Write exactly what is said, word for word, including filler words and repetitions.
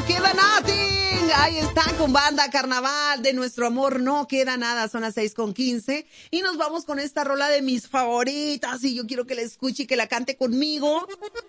No queda nothing. Ahí está con Banda Carnaval. De nuestro amor no queda nada. Son las seis con quince. Y nos vamos con esta rola de mis favoritas. Y yo quiero que la escuche y que la cante conmigo.